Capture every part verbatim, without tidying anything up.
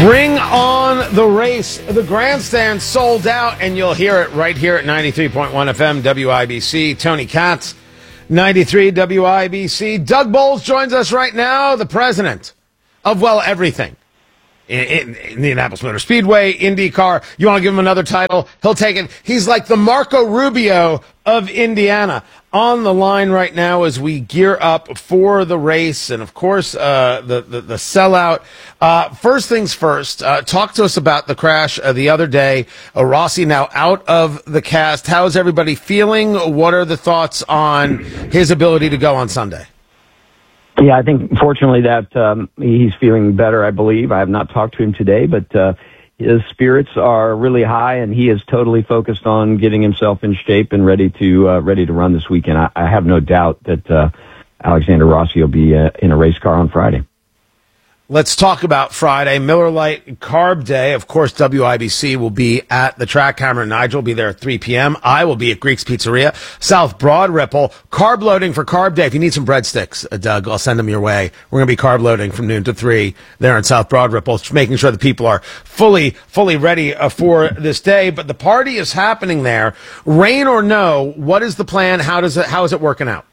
Bring on the race. The grandstand sold out, and you'll hear it right here at ninety-three point one F M W I B C. Tony Katz, ninety-three W I B C. Doug Bowles joins us right now, the president of, well, everything. In, in, Indianapolis Motor Speedway, IndyCar. You want to give him another title? He'll take it. He's like the Marco Rubio of Indiana. On the line right now as we gear up for the race and, of course, uh, the, the, the sellout. Uh, first things first, uh, talk to us about the crash uh, the other day. Uh, Rossi now out of the cast. How is everybody feeling? What are the thoughts on his ability to go on Sunday? Yeah, I think fortunately that um, he's feeling better, I believe. I have not talked to him today, but uh, his spirits are really high, and he is totally focused on getting himself in shape and ready to uh, ready to run this weekend. I, I have no doubt that uh, Alexander Rossi will be uh, in a race car on Friday. Let's talk about Friday, Miller Lite Carb Day. Of course, W I B C will be at the track. Cameron Nigel will be there at three p.m. I will be at Greek's Pizzeria, South Broad Ripple. Carb loading for Carb Day. If you need some breadsticks, uh, Doug, I'll send them your way. We're going to be carb loading from noon to three there in South Broad Ripple, making sure the people are fully, fully ready uh, for this day. But the party is happening there. Rain or no, what is the plan? How does it, how is it working out?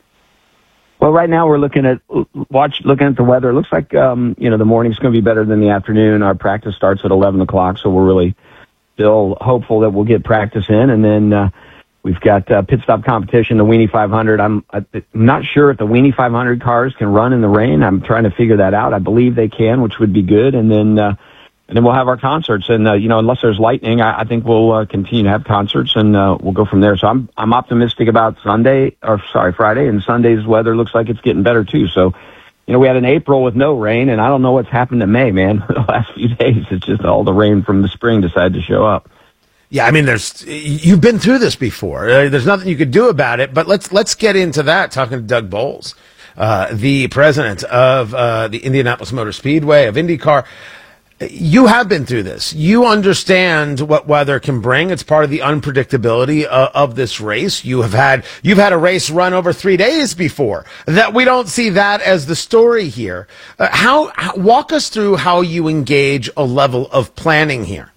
Well, right now we're looking at watch looking at the weather. It looks like um, you know the morning's going to be better than the afternoon. Our practice starts at eleven o'clock, so we're really still hopeful that we'll get practice in. And then uh, we've got uh, pit stop competition, the Weenie five hundred. I'm, I'm not sure if the Weenie five hundred cars can run in the rain. I'm trying to figure that out. I believe they can, which would be good. And then uh, and then we'll have our concerts. And uh, you know, unless there's lightning, I, I think we'll uh, continue to have concerts, and uh, we'll go from there. So I'm I'm optimistic about Sunday, or sorry, Friday, and Sunday's weather looks like it's getting better too. So, you know, we had an April with no rain, and I don't know what's happened to May, man. The last few days, it's just all the rain from the spring decided to show up. Yeah, I mean, there's you've been through this before. Uh, there's nothing you could do about it. But let's let's get into that. Talking to Doug Bowles, uh, the president of uh, the Indianapolis Motor Speedway of IndyCar. You have been through this. You understand what weather can bring. It's part of the unpredictability uh, of this race. You have had you've had a race run over three days before. That we don't see that as the story here. Uh, how, how walk us through how you engage a level of planning here.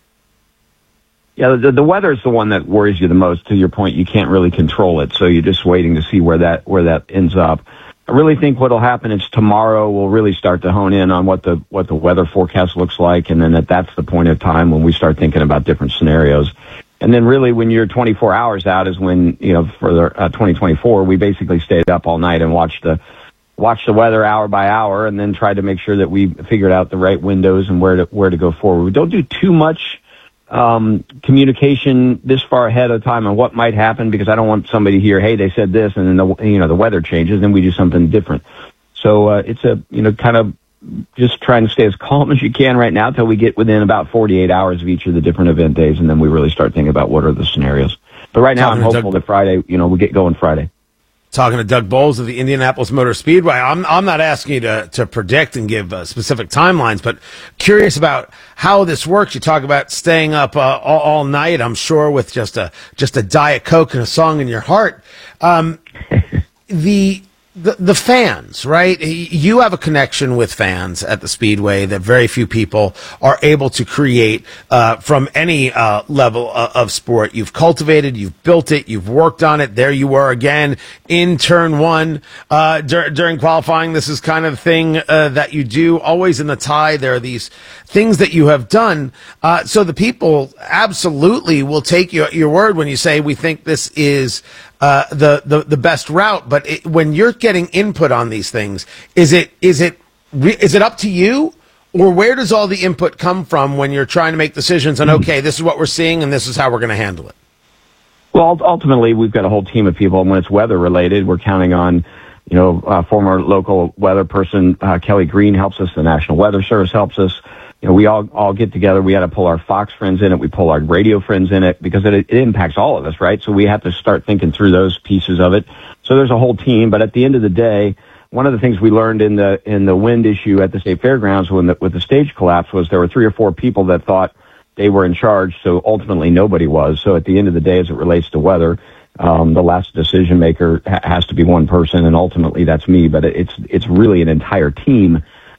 Yeah, the, the weather is the one that worries you the most. To your point, you can't really control it, so you're just waiting to see where that where that ends up. I really think what'll happen is tomorrow we'll really start to hone in on what the what the weather forecast looks like, and then that that's the point of time when we start thinking about different scenarios. And then really when you're twenty-four hours out is when, you know, for the uh, twenty twenty-four, we basically stayed up all night and watched the watched the weather hour by hour, and then tried to make sure that we figured out the right windows and where to where to go forward. We don't do too much um communication this far ahead of time on what might happen, because I don't want somebody to hear, hey, they said this, and then the you know the weather changes, then we do something different. So uh, it's a you know kind of just trying to stay as calm as you can right now till we get within about forty-eight hours of each of the different event days, and then we really start thinking about what are the scenarios. But right now I'm hopeful that Friday, you know, we get going Friday. Talking to Doug Bowles of the Indianapolis Motor Speedway. I'm I'm not asking you to, to predict and give uh, specific timelines, but curious about how this works. You talk about staying up uh, all, all night, I'm sure, with just a just a Diet Coke and a song in your heart. Um, the The, the fans, right? You have a connection with fans at the Speedway that very few people are able to create uh, from any uh, level of, of sport. You've cultivated, you've built it, you've worked on it. There you were again in turn one uh, dur- during qualifying. This is kind of the thing uh, that you do always in the tie. There are these things that you have done. Uh, so the people absolutely will take your, your word when you say we think this is Uh, the, the, the best route. But it, when you're getting input on these things, is it, is it, re- is it up to you, or where does all the input come from when you're trying to make decisions on, okay, this is what we're seeing and this is how we're going to handle it? Well, ultimately we've got a whole team of people, and when it's weather related, we're counting on, you know, uh, former local weather person, uh, Kelly Green helps us. The National Weather Service helps us. You know, we all, all get together. We had to pull our Fox friends in it. We pull our radio friends in it, because it, it impacts all of us, right? So we have to start thinking through those pieces of it. So there's a whole team. But at the end of the day, one of the things we learned in the, in the wind issue at the state fairgrounds when the, with the stage collapse was there were three or four people that thought they were in charge. So ultimately nobody was. So at the end of the day, as it relates to weather, um, the last decision maker ha- has to be one person, and ultimately that's me. But it's, it's really an entire team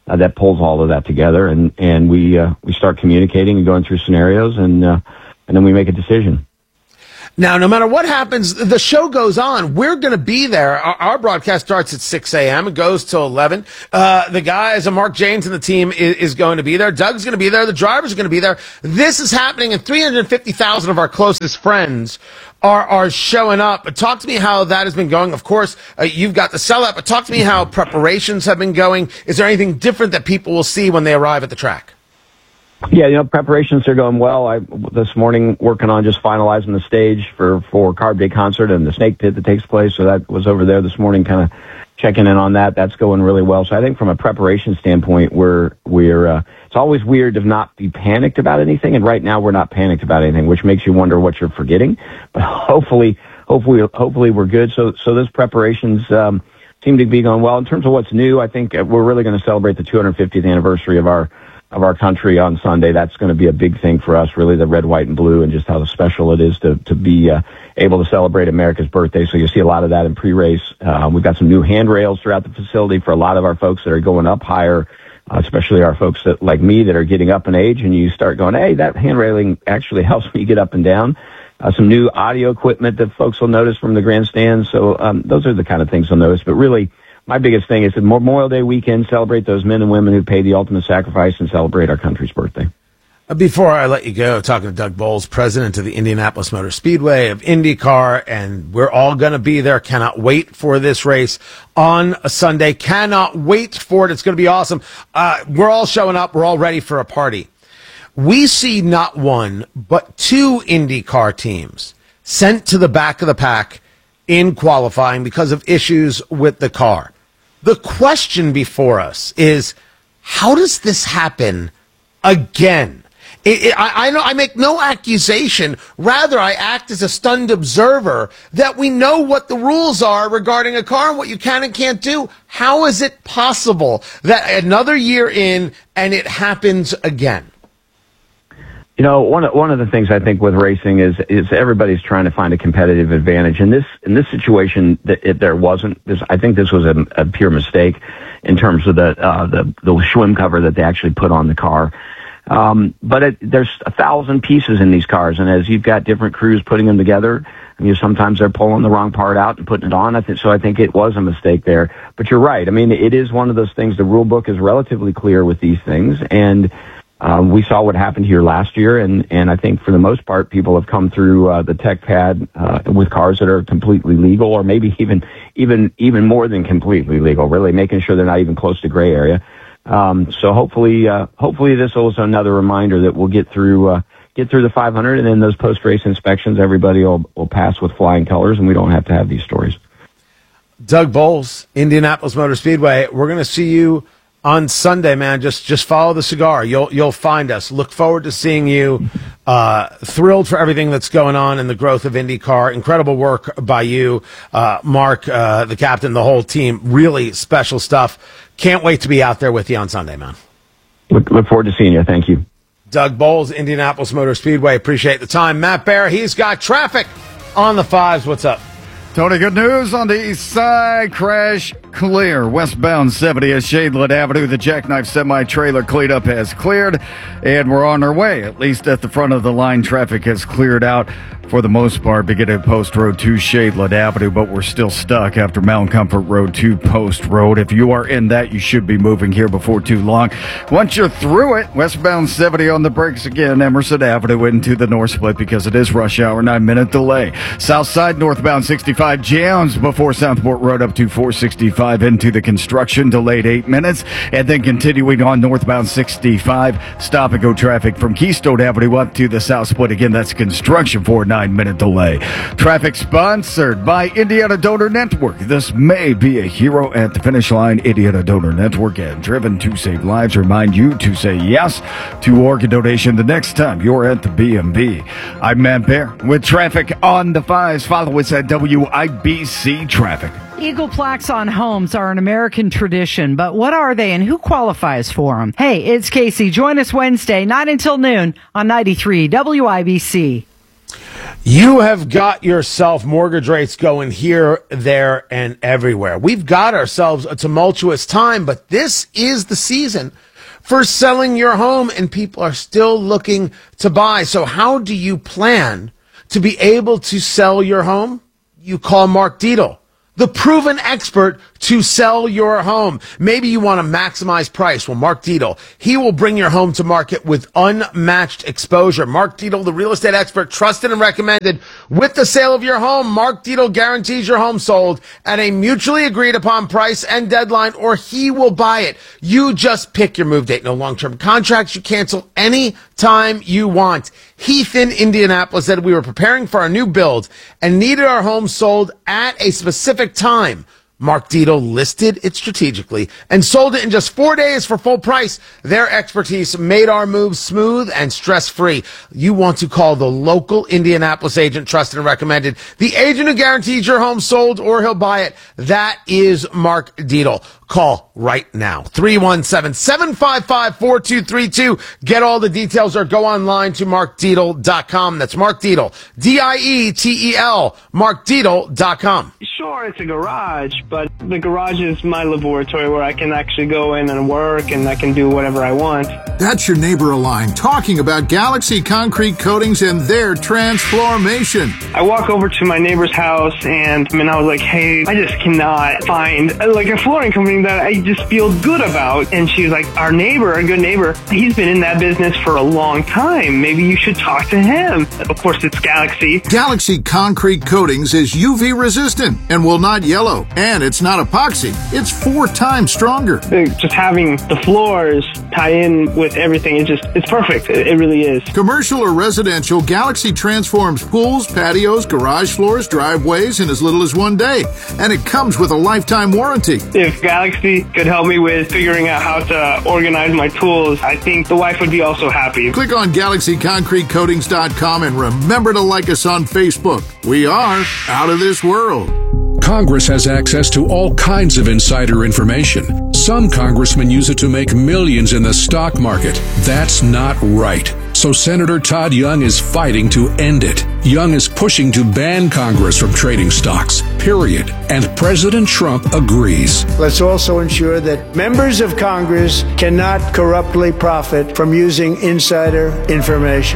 uh, that pulls all of that together, and and we uh, we start communicating and going through scenarios, and uh, and then we make a decision. Now, no matter what happens, the show goes on. We're going to be there. Our, our broadcast starts at six a.m. It goes till eleven. Uh, the guys, uh, Mark James and the team is, is going to be there. Doug's going to be there. The drivers are going to be there. This is happening, and three hundred fifty thousand of our closest friends are, are showing up. But talk to me how that has been going. Of course, uh, you've got the sellout, but talk to me how preparations have been going. Is there anything different that people will see when they arrive at the track? Yeah, you know, preparations are going well. I this morning working on just finalizing the stage for for Carb Day concert and the Snake Pit that takes place. So that was over there this morning, kind of checking in on that. That's going really well. So I think from a preparation standpoint, we're we're. Uh, it's always weird to not be panicked about anything, and right now we're not panicked about anything, which makes you wonder what you're forgetting. But hopefully, hopefully, hopefully we're good. So so those preparations um, seem to be going well. In terms of what's new, I think we're really going to celebrate the two hundred fiftieth anniversary of our. of our country on Sunday. That's going to be a big thing for us, really, the red, white, and blue, and just how special it is to, to be uh, able to celebrate America's birthday. So you'll see a lot of that in pre-race. Uh, we've got some new handrails throughout the facility for a lot of our folks that are going up higher, uh, especially our folks that, like me, that are getting up in age, and you start going, hey, that hand railing actually helps when you get up and down. Uh, some new audio equipment that folks will notice from the grandstand. So um, those are the kind of things they'll notice. But really, my biggest thing is the Memorial Day weekend, celebrate those men and women who paid the ultimate sacrifice and celebrate our country's birthday. Before I let you go, talking to Doug Boles, president of the Indianapolis Motor Speedway, of IndyCar, and we're all going to be there. Cannot wait for this race on a Sunday. Cannot wait for it. It's going to be awesome. Uh, we're all showing up. We're all ready for a party. We see not one, but two IndyCar teams sent to the back of the pack in qualifying because of issues with the car. The question before us is, how does this happen again? It, it, I, I, know, I make no accusation. Rather, I act as a stunned observer that we know what the rules are regarding a car and what you can and can't do. How is it possible that another year in and it happens again? You know, one of, one of the things I think with racing is is everybody's trying to find a competitive advantage. In this in this situation, that it, there wasn't. This, I think this was a, a pure mistake in terms of the uh, the the Schwinn cover that they actually put on the car. Um, but it, there's a thousand pieces in these cars, and as you've got different crews putting them together, I mean, sometimes they're pulling the wrong part out and putting it on. I think so. I think it was a mistake there. But you're right. I mean, it is one of those things. The rule book is relatively clear with these things, and Um, we saw what happened here last year, and, and I think for the most part, people have come through uh, the tech pad uh, with cars that are completely legal, or maybe even even even more than completely legal. Really making sure they're not even close to gray area. Um, so hopefully, uh, hopefully this is another reminder that we'll get through uh, get through the five hundred, and then those post race inspections, everybody will will pass with flying colors, and we don't have to have these stories. Doug Boles, Indianapolis Motor Speedway. We're going to see you on Sunday, man. Just just follow the cigar. You'll you'll find us. Look forward to seeing you. Uh, thrilled for everything that's going on in the growth of IndyCar. Incredible work by you, uh, Mark, uh, the captain, the whole team. Really special stuff. Can't wait to be out there with you on Sunday, man. Look, look forward to seeing you. Thank you. Doug Boles, Indianapolis Motor Speedway. Appreciate the time. Matt Bear, he's got traffic on the fives. What's up? Tony, good news on the east side. Crash clear. Westbound seventy at Shadeland Avenue. The jackknife semi-trailer cleanup has cleared, and we're on our way. At least at the front of the line, traffic has cleared out for the most part, beginning at Post Road to Shadeland Avenue, but we're still stuck after Mount Comfort Road to Post Road. If you are in that, you should be moving here before too long. Once you're through it, westbound seventy on the brakes again, Emerson Avenue into the north split because it is rush hour, nine-minute delay. South side, northbound sixty-five jams before Southport Road up to four sixty-five into the construction, delayed eight minutes, and then continuing on northbound sixty-five, stop and go traffic from Keystone Avenue up to the south split. Again, that's construction for a nine-minute delay. Traffic sponsored by Indiana Donor Network. This may be a hero at the finish line. Indiana Donor Network and Driven to Save Lives remind you to say yes to organ donation the next time you're at the B and B. I'm Matt Bear with traffic on the fives. Follow us at W I B C Traffic. Eagle plaques on homes are an American tradition, but what are they and who qualifies for them? Hey, it's Casey. Join us Wednesday, nine until noon on ninety-three W I B C. You have got yourself mortgage rates going here, there, and everywhere. We've got ourselves a tumultuous time, but this is the season for selling your home, and people are still looking to buy. So how do you plan to be able to sell your home? You call Mark Dietel, the proven expert to sell your home. Maybe you want to maximize price. Well, Mark Dietel, he will bring your home to market with unmatched exposure. Mark Dietel, the real estate expert, trusted and recommended. With the sale of your home, Mark Dietel guarantees your home sold at a mutually agreed upon price and deadline, or he will buy it. You just pick your move date. No long-term contracts. You cancel any time you want. Heath in Indianapolis said we were preparing for our new build and needed our home sold at a specific time. Mark Dietel listed it strategically and sold it in just four days for full price. Their expertise made our move smooth and stress-free. You want to call the local Indianapolis agent, trusted and recommended, the agent who guarantees your home sold or he'll buy it. That is Mark Dietel. Call right now. three one seven, seven five five, four two three two. Get all the details or go online to mark dietel dot com. That's Mark Dietel. D I E T E L. mark dietel dot com. Sure, it's a garage, but the garage is my laboratory where I can actually go in and work and I can do whatever I want. That's your neighbor Align talking about Galaxy Concrete Coatings and their transformation. I walk over to my neighbor's house and, and I was like, hey, I just cannot find like a flooring company that I just feel good about. And she was like, our neighbor, a good neighbor, he's been in that business for a long time. Maybe you should talk to him. Of course, it's Galaxy. Galaxy Concrete Coatings is U V resistant and will not yellow. And it's not epoxy. It's four times stronger. Just having the floors tie in with everything, it just, it's perfect. It, it really is. Commercial or residential, Galaxy transforms pools, patios, garage floors, driveways in as little as one day. And it comes with a lifetime warranty. If Galaxy could help me with figuring out how to organize my tools, I think the wife would be also happy. Click on galaxy concrete coatings dot com and remember to like us on Facebook. We are out of this world. Congress has access to all kinds of insider information. Some congressmen use it to make millions in the stock market. That's not right. So Senator Todd Young is fighting to end it. Young is pushing to ban Congress from trading stocks, period. And President Trump agrees. Let's also ensure that members of Congress cannot corruptly profit from using insider information.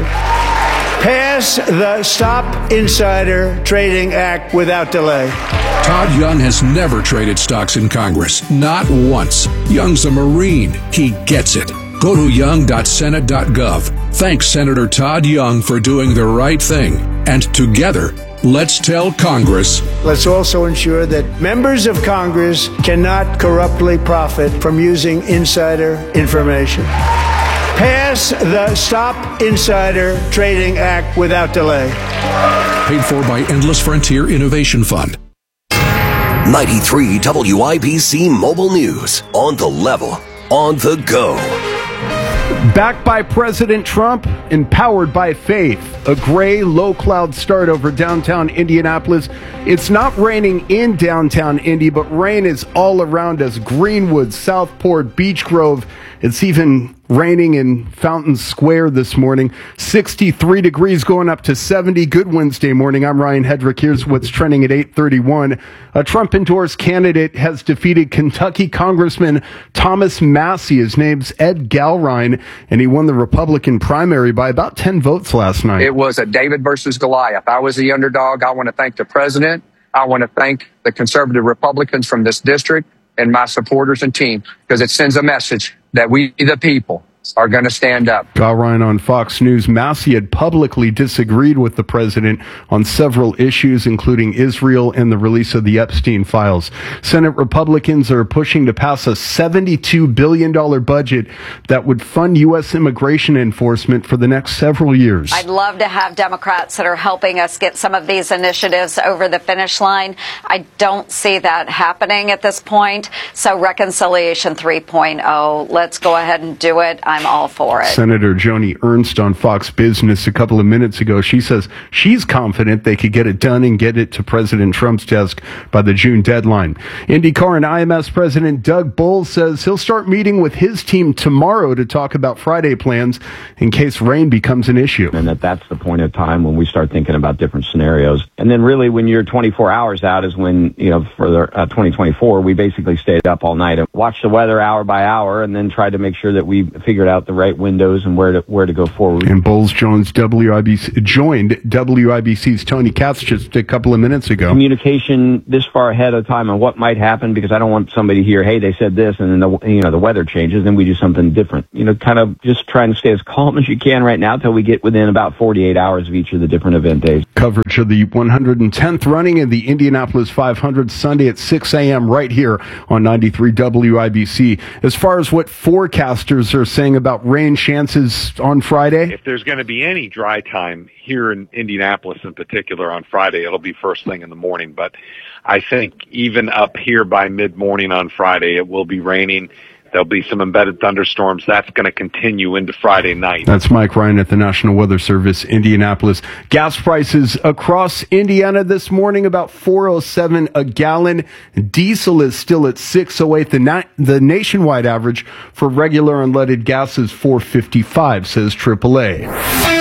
Pass the Stop Insider Trading Act without delay. Todd Young has never traded stocks in Congress, not once. Young's a Marine. He gets it. Go to young dot senate dot gov. Thanks Senator Todd Young for doing the right thing. And together, let's tell Congress. Let's also ensure that members of Congress cannot corruptly profit from using insider information. Pass the Stop Insider Trading Act without delay. Paid for by Endless Frontier Innovation Fund. ninety-three W I B C Mobile News. On the level. On the go. Backed by President Trump, empowered by faith. A gray, low-cloud start over downtown Indianapolis. It's not raining in downtown Indy, but rain is all around us. Greenwood, Southport, Beech Grove. It's even raining in Fountain Square this morning. sixty-three degrees going up to seventy. Good Wednesday morning. I'm Ryan Hedrick. Here's what's trending at eight thirty-one. A Trump-endorsed candidate has defeated Kentucky Congressman Thomas Massie. His name's Ed Galrine, and he won the Republican primary by about ten votes last night. It was a David versus Goliath. I was the underdog. I want to thank the president. I want to thank the conservative Republicans from this district and my supporters and team, because it sends a message that we, the people, are going to stand up. Galrine on Fox News. Massie had publicly disagreed with the president on several issues, including Israel and the release of the Epstein files. Senate Republicans are pushing to pass a seventy-two billion dollars budget that would fund U S immigration enforcement for the next several years. I'd love to have Democrats that are helping us get some of these initiatives over the finish line. I don't see that happening at this point. So Reconciliation three point oh, let's go ahead and do it. I'm all for it. Senator Joni Ernst on Fox Business a couple of minutes ago, she says she's confident they could get it done and get it to President Trump's desk by the June deadline. IndyCar and I M S President Doug Bull says he'll start meeting with his team tomorrow to talk about Friday plans in case rain becomes an issue. And that that's the point of time when we start thinking about different scenarios. And then really when you're twenty-four hours out is when, you know, for the, uh, twenty twenty-four, we basically stayed up all night and watched the weather hour by hour and then tried to make sure that we figured out the right windows and where to where to go forward. And Bowles Jones W I B C joined W I B C's Tony Katz just a couple of minutes ago. Communication this far ahead of time on what might happen, because I don't want somebody to hear, hey, they said this, and then the you know the weather changes, then we do something different. You know, kind of just trying to stay as calm as you can right now till we get within about forty-eight hours of each of the different event days. Coverage of the one hundred tenth running of the Indianapolis five hundred Sunday at six a.m. right here on ninety-three W I B C. As far as what forecasters are saying about rain chances on Friday? If there's going to be any dry time here in Indianapolis in particular on Friday, it'll be first thing in the morning. But I think even up here by mid-morning on Friday, it will be raining. There'll be some embedded thunderstorms. That's going to continue into Friday night. That's Mike Ryan at the National Weather Service, Indianapolis. Gas prices across Indiana this morning, about four oh seven a gallon. Diesel is still at six oh eight. The, na- the nationwide average for regular unleaded gas is four fifty-five, says triple A.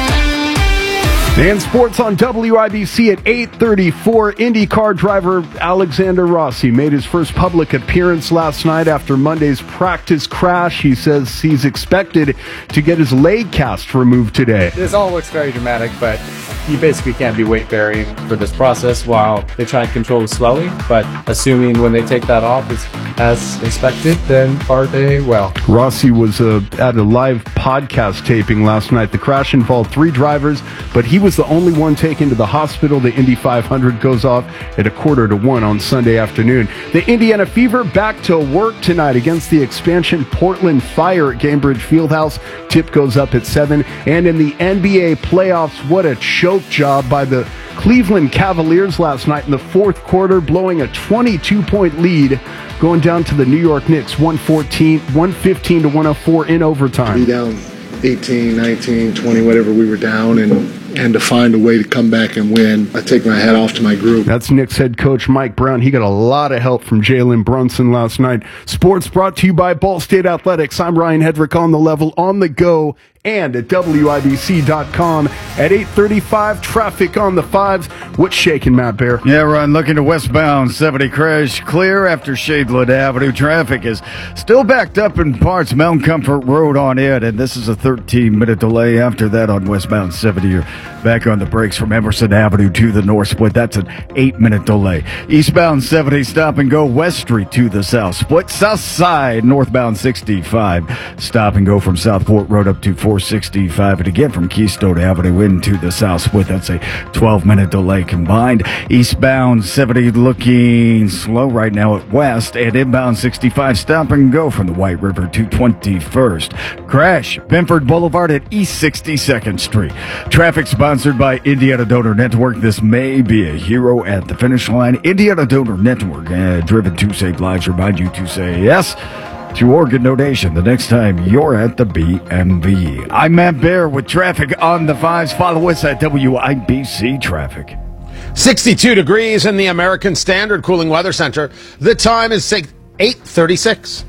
And sports on W I B C at eight thirty-four. IndyCar driver Alexander Rossi made his first public appearance last night after Monday's practice crash. He says he's expected to get his leg cast removed today. This all looks very dramatic, but you basically can't be weight bearing for this process while they try and control the swelling. But assuming when they take that off it's as expected, then are they well? Rossi was uh, at a live podcast taping last night. The crash involved three drivers, but he was the only one taken to the hospital. The Indy five hundred goes off at a quarter to one on Sunday afternoon. The Indiana Fever back to work tonight against the expansion Portland Fire at Gainbridge Fieldhouse. Tip goes up at seven. And in the N B A playoffs, what a choke job by the Cleveland Cavaliers last night in the fourth quarter, blowing a twenty-two point lead, going down to the New York Knicks, one fourteen, one fifteen to one oh four in overtime. Be down eighteen, nineteen, twenty, whatever we were down, and and to find a way to come back and win. I take my hat off to my group. That's Knicks head coach Mike Brown. He got a lot of help from Jalen Brunson last night. Sports brought to you by Ball State Athletics. I'm Ryan Hedrick on the level, on the go, and at W I B C dot com. At eight thirty-five, traffic on the fives. What's shaking, Matt Bear? Yeah, Ryan, looking to westbound seventy crash clear after Shadewood Avenue. Traffic is still backed up in parts Mount Comfort Road on it, and this is a thirteen minute delay after that on westbound seventy. You're back on the brakes from Emerson Avenue to the north split. That's an eight minute delay. Eastbound seventy, stop and go West Street to the south split. South side, northbound sixty-five, stop and go from Southport Road up to four sixty-five, and again from Keystone Avenue into the south split. That's a twelve minute delay combined. Eastbound seventy looking slow right now at west, and inbound sixty-five, stop and go from the White River to twenty-first. Crash, Benford Boulevard at East sixty-second Street. Traffic sponsored by Indiana Donor Network. This may be a hero at the finish line. Indiana Donor Network, uh, driven to save lives. Remind you to say yes to organ donation the next time you're at the B M V. I'm Matt Bear with traffic on the fives. Follow us at W I B C Traffic. sixty-two degrees in the American Standard Cooling Weather Center. The time is eight thirty-six.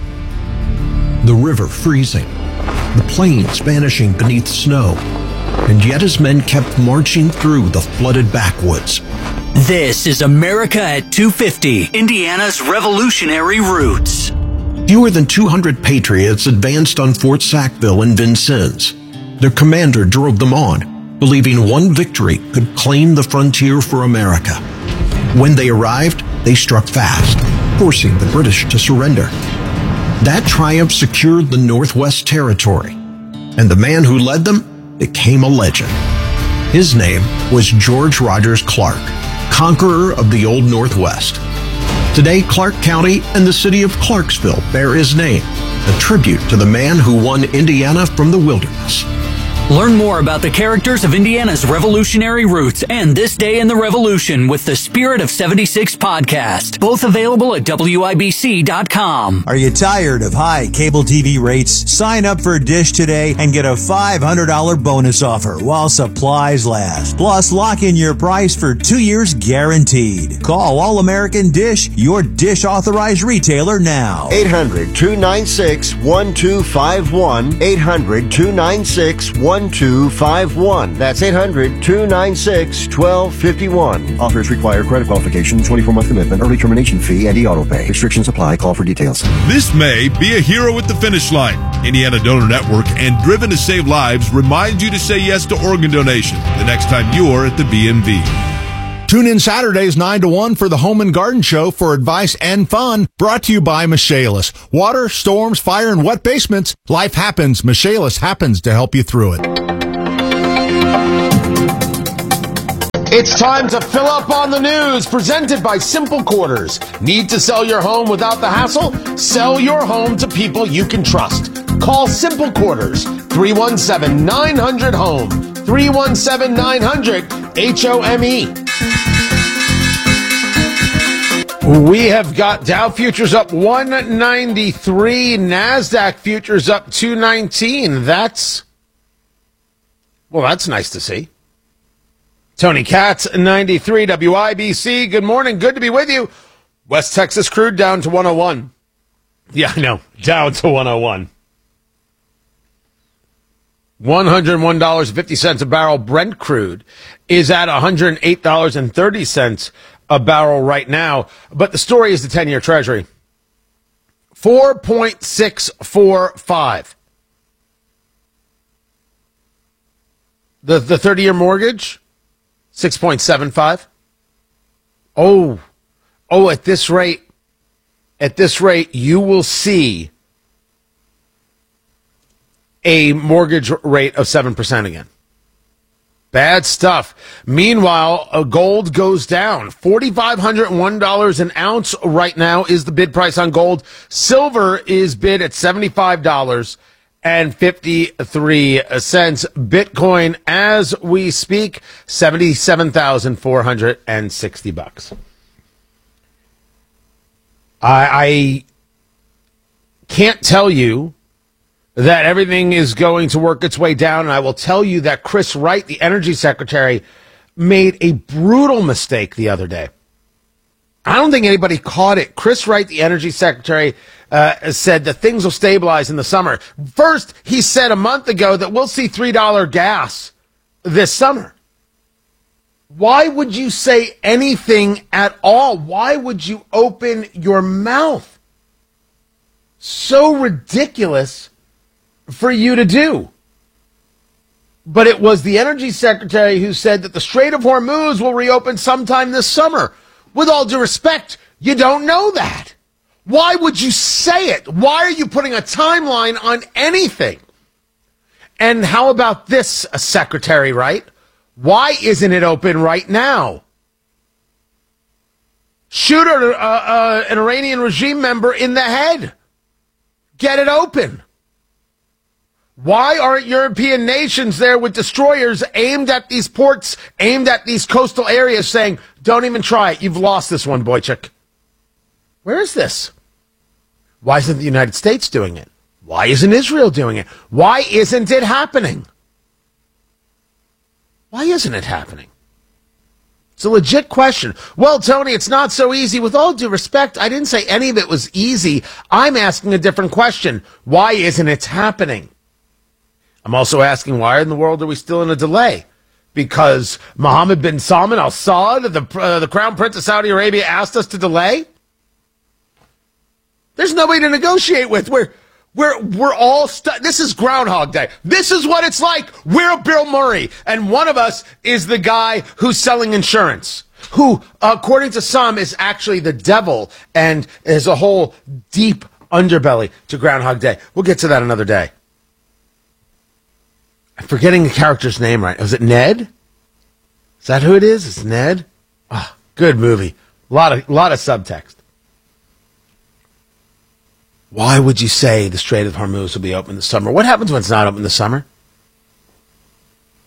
The river freezing, the plains vanishing beneath snow, and yet his men kept marching through the flooded backwoods. This is America at two fifty, Indiana's revolutionary roots. Fewer than two hundred patriots advanced on Fort Sackville in Vincennes. Their commander drove them on, believing one victory could claim the frontier for America. When they arrived, they struck fast, forcing the British to surrender. That triumph secured the Northwest Territory, and the man who led them became a legend. His name was George Rogers Clark, conqueror of the Old Northwest. Today, Clark County and the city of Clarksville bear his name, a tribute to the man who won Indiana from the wilderness. Learn more about the characters of Indiana's revolutionary roots and This Day in the Revolution with the Spirit of seventy-six podcast. Both available at W I B C dot com. Are you tired of high cable T V rates? Sign up for Dish today and get a five hundred dollars bonus offer while supplies last. Plus, lock in your price for two years guaranteed. Call All American Dish, your Dish authorized retailer now. eight hundred, two nine six, one two five one. eight hundred, two nine six, one two five one. That's eight hundred, two nine six, one two five one. Offers require credit qualification, twenty-four month commitment, early termination fee, and e-auto pay. Restrictions apply. Call for details. This May, be a hero at the finish line. Indiana Donor Network and Driven to Save Lives remind you to say yes to organ donation the next time you're at the B M V. Tune in Saturdays nine to one for the Home and Garden Show for advice and fun. Brought to you by Michaelis. Water, storms, fire, and wet basements. Life happens. Michaelis happens to help you through it. It's time to fill up on the news, presented by Simple Quarters. Need to sell your home without the hassle? Sell your home to people you can trust. Call Simple Quarters, three one seven, nine hundred, home, three one seven, nine hundred, H O M E. We have got Dow futures up one ninety-three, NASDAQ futures up two nineteen. That's, well, that's nice to see. Tony Katz, ninety-three, W I B C. Good morning. Good to be with you. West Texas crude down to one oh one. Yeah, I know. Down to one oh one. one hundred one dollars and fifty cents a barrel. Brent crude is at one hundred eight dollars and thirty cents a barrel right now. But the story is the ten-year Treasury. four point six four five. The the thirty-year mortgage, six point seven five. Oh, oh, at this rate, at this rate, you will see a mortgage rate of seven percent again. Bad stuff. Meanwhile, a gold goes down. four thousand five hundred one dollars an ounce right now is the bid price on gold. Silver is bid at seventy-five dollars and fifty-three cents. Bitcoin, as we speak, seventy-seven thousand four hundred sixty bucks. I, I can't tell you that everything is going to work its way down, and I will tell you that Chris Wright, the energy secretary, made a brutal mistake the other day. I don't think anybody caught it. Chris Wright, the energy secretary, uh, said that things will stabilize in the summer. First, he said a month ago that we'll see three dollars gas this summer. Why would you say anything at all? Why would you open your mouth? So ridiculous for you to do. But it was the energy secretary who said that the Strait of Hormuz will reopen sometime this summer. With all due respect, you don't know that. Why would you say it? Why are you putting a timeline on anything? And how about this, uh, Secretary Wright? Why isn't it open right now? Shoot a, uh, uh, an Iranian regime member in the head. Get it open. Why aren't European nations there with destroyers aimed at these ports, aimed at these coastal areas, saying, don't even try it. You've lost this one, Boychuk. Where is this? Why isn't the United States doing it? Why isn't Israel doing it? Why isn't it happening? Why isn't it happening? It's a legit question. Well, Tony, it's not so easy. With all due respect, I didn't say any of it was easy. I'm asking a different question. Why isn't it happening? I'm also asking, why in the world are we still in a delay? Because Mohammed bin Salman Al Saud, the, uh, the Crown Prince of Saudi Arabia, asked us to delay? There's nobody to negotiate with. We're, we're, we're all stuck. This is Groundhog Day. This is what it's like. We're Bill Murray, and one of us is the guy who's selling insurance, who, according to some, is actually the devil and is a whole deep underbelly to Groundhog Day. We'll get to that another day. I'm forgetting the character's name right. Was it Ned? Is that who it is? It's Ned? Oh, good movie. A lot of, lot of subtext. Why would you say the Strait of Hormuz will be open this summer? What happens when it's not open this summer?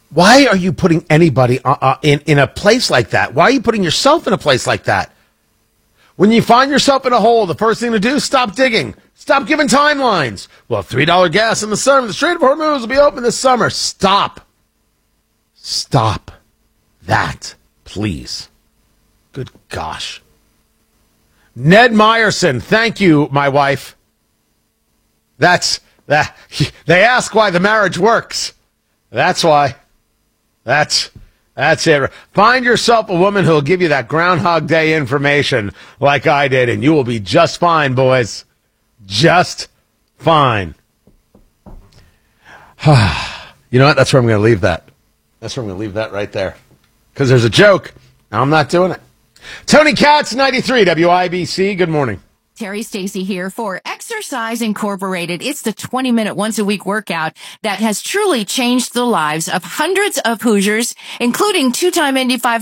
Why are you putting anybody uh, uh, in, in a place like that? Why are you putting yourself in a place like that? When you find yourself in a hole, the first thing to do is stop digging. Stop giving timelines. Well, three dollar gas in the summer. The Strait of Hormuz will be open this summer. Stop. Stop that, please. Good gosh. Ned Meyerson, thank you, my wife. That's that. They ask why the marriage works. That's why. That's that's it. Find yourself a woman who will give you that Groundhog Day information like I did, and you will be just fine, boys. Just fine. You know what? That's where I'm going to leave that. That's where I'm going to leave that right there. Because there's a joke. I'm not doing it. Tony Katz, ninety-three W I B C. Good morning. Terry Stacy here for Exercise Incorporated. It's the twenty minute once a week workout that has truly changed the lives of hundreds of Hoosiers, including two time Indy five hundred